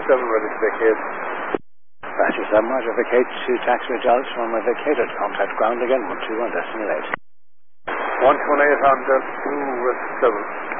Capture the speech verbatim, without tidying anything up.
seven ready to vacate. Battery seven, Roger, vacate to taxi results from a vacated. Contact ground again, one two one, decimal eight. one two one eight on Delta two, West seven.